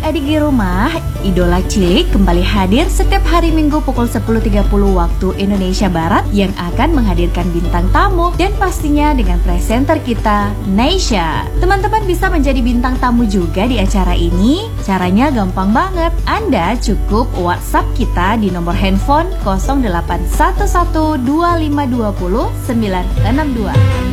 adik-adik di rumah, Idola Cilik kembali hadir setiap hari Minggu pukul 10.30 waktu Indonesia Barat yang akan menghadirkan bintang tamu dan pastinya dengan presenter kita, Neysha. Teman-teman bisa menjadi bintang tamu juga di acara ini. Caranya gampang banget. Anda cukup WhatsApp kita di nomor handphone 08112520 962.